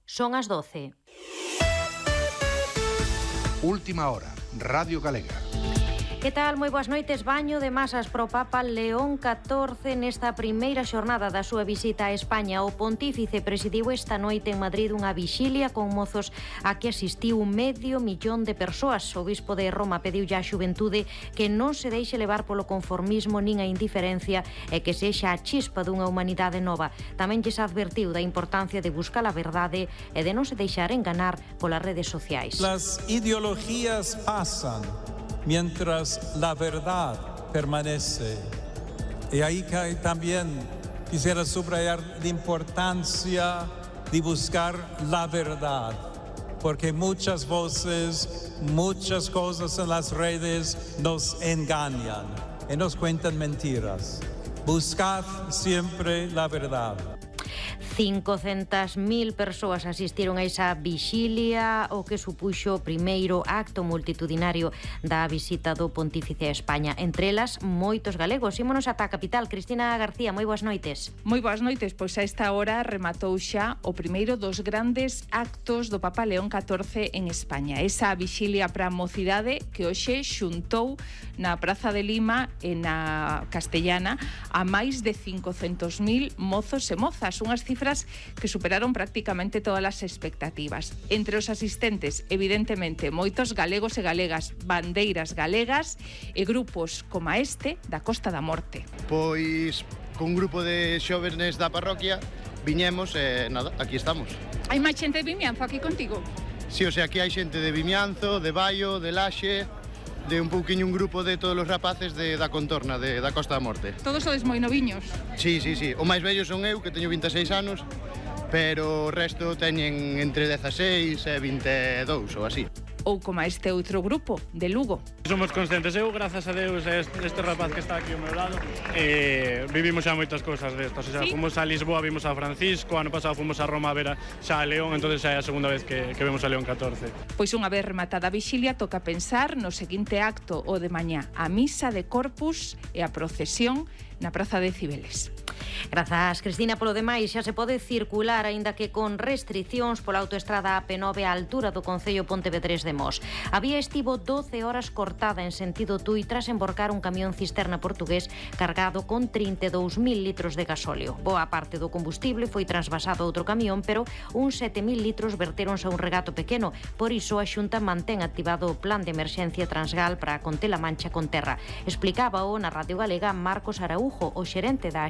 Son as 12. Última hora, Radio Galega. Que tal? Moi boas noites. Baño de masas pro Papa León XIV nesta primeira xornada da súa visita a España. O pontífice presidiu esta noite en Madrid unha vixilia con mozos a que asistiu 500.000 de persoas. O bispo de Roma pediu á xuventude que non se deixe levar polo conformismo nin a indiferencia e que sexa a chispa dunha humanidade nova. Tamén lles advertiu da importancia de buscar a verdade e de non se deixar enganar polas redes sociais. Las ideologías pasan mientras la verdad permanece. Y ahí también quisiera subrayar la importancia de buscar la verdad, porque muchas voces, muchas cosas en las redes nos engañan y nos cuentan mentiras. Buscad siempre la verdad. 500.000 persoas asistiron a esa vixilia, o que supuxo o primeiro acto multitudinario da visita do pontífice a España. Entre elas, moitos galegos. Ímonos ata a capital. Cristina García, moi boas noites. Moi boas noites, pois a esta hora rematou xa o primeiro dos grandes actos do Papa León XIV en España. Esa vixilia para a mocidade que hoxe xuntou na Praza de Lima e na Castellana a máis de 500.000 mozos e mozas, unhas cifras que superaron prácticamente todas as expectativas. Entre os asistentes, evidentemente, moitos galegos e galegas, bandeiras galegas e grupos como este da Costa da Morte. Pois, con un grupo de xóvenes da parroquia, viñemos e nada, aquí estamos. Hai máis xente de Vimianzo aquí contigo? Sí, o sea, aquí hai xente de Vimianzo, de Baio, de Laxe, de un pouquiño un grupo de todos os rapaces da contorna, da Costa da Morte. Todos sodes moi noviños? Sí. O máis vello son eu, que teño 26 anos, pero o resto teñen entre 16 e 22 ou así. Ou como este outro grupo, de Lugo. Somos conscientes, eu, grazas a Deus, este rapaz que está aquí ao meu lado, vivimos xa moitas cousas destas. O sea, ¿sí? Fomos a Lisboa, vimos a Francisco, ano pasado fomos a Roma a ver xa a León, entonces xa é a segunda vez que vemos a León XIV. Pois unha vez rematada a vixilia, toca pensar no seguinte acto, o de mañá, a misa de Corpus e a procesión na Praza de Cibeles. Grazas, Cristina. Polo demais, xa se pode circular, aínda que con restricións, pola autoestrada AP9 á altura do concello Pontevedrés de Mos. A vía estivo 12 horas cortada en sentido Tui tras emborcar un camión cisterna portugués cargado con 32.000 litros de gasóleo. Boa parte do combustible foi transvasado a outro camión, pero uns 7.000 litros vertéronse a un regato pequeno. Por iso, a Xunta mantén activado o plan de emerxencia Transgal para conter a mancha con terra. Explicábao na Radio Galega Marcos Araujo, o xerente da